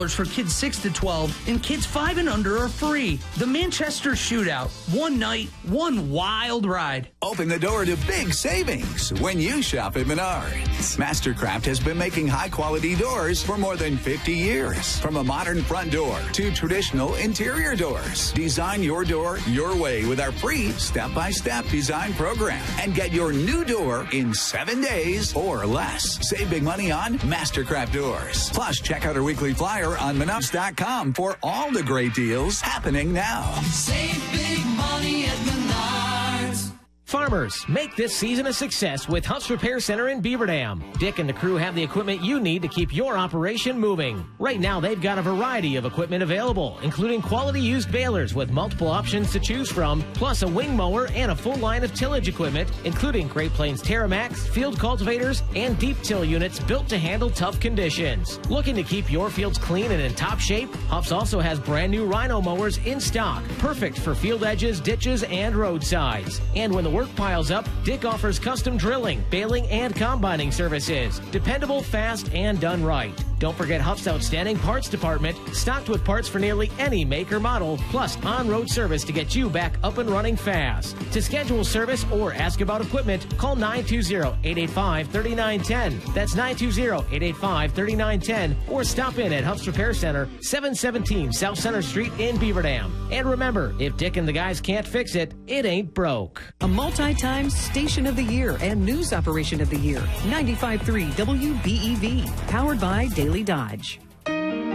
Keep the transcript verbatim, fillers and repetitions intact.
for kids six to twelve, and kids five and under are free. The Manchester Shootout. One night, one wild ride. Open the door to big savings when you shop at Menards. Mastercraft has been making high-quality doors for more than fifty years. From a modern front door to traditional interior doors. Design your door your way with our free step-by-step design program. And get your new door in seven days or less. Save big money on Mastercraft doors. Plus, check out our weekly flyer on Menards dot com for all the great deals happening now. Save big money at Menards. Farmers, make this season a success with Huff's Repair Center in Beaver Dam. Dick and the crew have the equipment you need to keep your operation moving. Right now, they've got a variety of equipment available, including quality used balers with multiple options to choose from, plus a wing mower and a full line of tillage equipment, including Great Plains TerraMax, field cultivators, and deep till units built to handle tough conditions. Looking to keep your fields clean and in top shape? Huff's also has brand new Rhino mowers in stock, perfect for field edges, ditches, and roadsides. And when the work piles up, Dick offers custom drilling, baling, and combining services. Dependable, fast, and done right. Don't forget Huff's outstanding parts department, stocked with parts for nearly any make or model, plus on-road service to get you back up and running fast. To schedule service or ask about equipment, call nine two zero, eight eight five, three nine one zero. That's nine two zero, eight eight five, three nine one zero, or stop in at Huff's Repair Center, seven seventeen South Center Street in Beaver Dam. And remember, if Dick and the guys can't fix it, it ain't broke. A multi-time Station of the Year and News Operation of the Year. ninety-five point three W B E V. Powered by Daily Dodge.